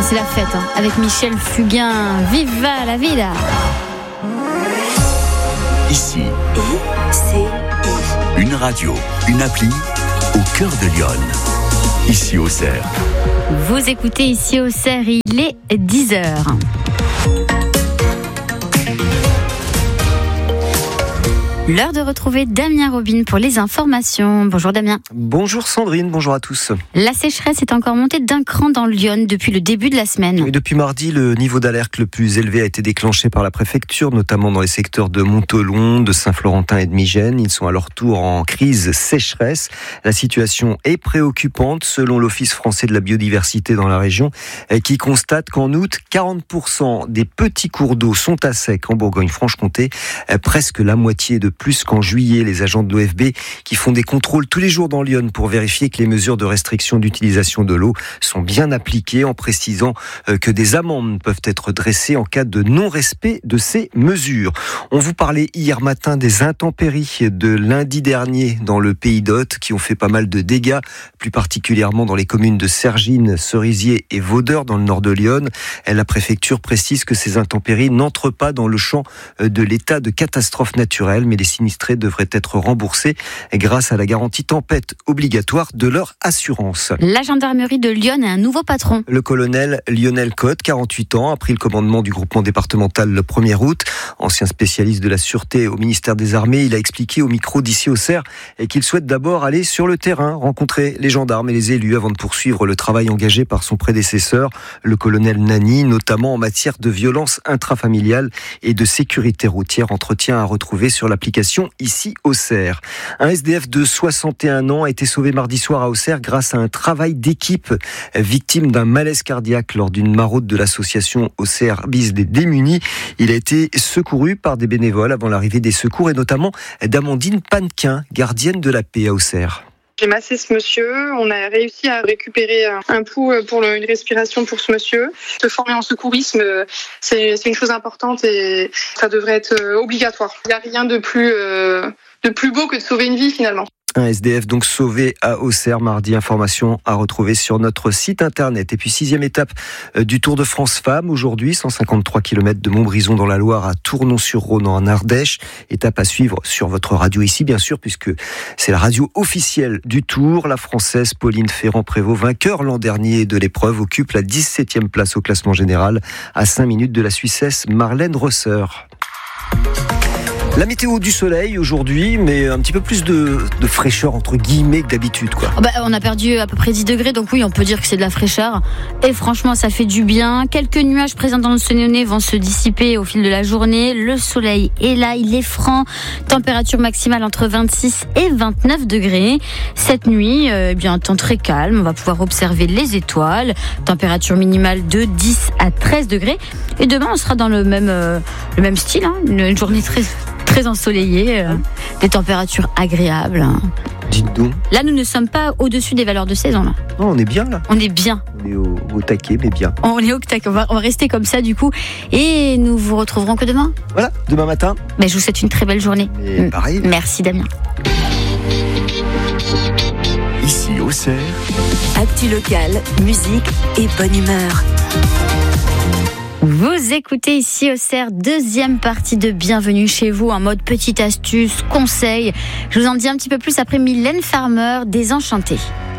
c'est la fête, hein, avec Michel Fugain. Viva la vida! Ici, une radio, une appli au cœur de Lyon. Ici Auxerre. Vous écoutez Ici Auxerre, il est 10h. L'heure de retrouver Damien Robin pour les informations. Bonjour Damien. Bonjour Sandrine, bonjour à tous. La sécheresse est encore montée d'un cran dans Lyon depuis le début de la semaine. Et depuis mardi, le niveau d'alerte le plus élevé a été déclenché par la préfecture, notamment dans les secteurs de Montholon, de Saint-Florentin et de Migène. Ils sont à leur tour en crise sécheresse. La situation est préoccupante selon l'Office français de la biodiversité dans la région, qui constate qu'en août, 40% des petits cours d'eau sont à sec en Bourgogne-Franche-Comté, presque la moitié de plus qu'en juillet. Les agents de l'OFB qui font des contrôles tous les jours dans Lyon pour vérifier que les mesures de restriction d'utilisation de l'eau sont bien appliquées, en précisant que des amendes peuvent être dressées en cas de non-respect de ces mesures. On vous parlait hier matin des intempéries de lundi dernier dans le Pays d'Hôte qui ont fait pas mal de dégâts, plus particulièrement dans les communes de Cergines, Cerisier et Vaudeur dans le nord de Lyon. La préfecture précise que ces intempéries n'entrent pas dans le champ de l'état de catastrophe naturelle, mais les sinistrés devraient être remboursés grâce à la garantie tempête obligatoire de leur assurance. La gendarmerie de Lyon a un nouveau patron. Le colonel Lionel Cotte, 48 ans, a pris le commandement du groupement départemental le 1er août. Ancien spécialiste de la sûreté au ministère des Armées, il a expliqué au micro d'Ici Auxerre qu'il souhaite d'abord aller sur le terrain, rencontrer les gendarmes et les élus avant de poursuivre le travail engagé par son prédécesseur, le colonel Nani, notamment en matière de violence intrafamiliale et de sécurité routière. Entretien à retrouver sur l'application Ici Auxerre. Un SDF de 61 ans a été sauvé mardi soir à Auxerre grâce à un travail d'équipe. Victime d'un malaise cardiaque lors d'une maraude de l'association Auxerre Bis des Démunis, il a été secouru par des bénévoles avant l'arrivée des secours et notamment d'Amandine Pannequin, gardienne de la paix à Auxerre. J'ai massé ce monsieur, on a réussi à récupérer un pouls pour une respiration pour ce monsieur. Se former en secourisme, c'est une chose importante et ça devrait être obligatoire. Il n'y a rien de plus beau que de sauver une vie finalement. Un SDF donc sauvé à Auxerre mardi. Information à retrouver sur notre site internet. Et puis 6e étape du Tour de France Femmes aujourd'hui, 153 km de Montbrison dans la Loire à Tournon-sur-Rhône en Ardèche. Étape à suivre sur votre radio ici bien sûr, puisque c'est la radio officielle du Tour. La Française Pauline Ferrand-Prévot, vainqueur l'an dernier de l'épreuve, occupe la 17e place au classement général à 5 minutes de la Suissesse Marlène Rosser. La météo du soleil aujourd'hui, mais un petit peu plus de fraîcheur entre guillemets que d'habitude, quoi. On a perdu à peu près 10 degrés, donc oui, on peut dire que c'est de la fraîcheur. Et franchement, ça fait du bien. Quelques nuages présents dans le Sonnenay vont se dissiper au fil de la journée. Le soleil est là, il est franc. Température maximale entre 26 et 29 degrés. Cette nuit, un temps très calme. On va pouvoir observer les étoiles. Température minimale de 10 à 13 degrés. Et demain, on sera dans le même style, hein. Une journée très ensoleillée, des températures agréables. Dites donc. Là, nous ne sommes pas au-dessus des valeurs de saison. Là. Non, on est bien là. On est bien. On est au taquet, mais bien. On est au taquet. On va rester comme ça du coup. Et nous vous retrouverons que demain. Voilà, demain matin. Je vous souhaite une très belle journée. Et pareil. Merci Damien. Ici Auxerre. Actu locale, musique et bonne humeur. Vous écoutez Ici Auxerre, deuxième partie de Bienvenue chez vous, en mode petite astuce, conseil. Je vous en dis un petit peu plus après Mylène Farmer, Désenchantée.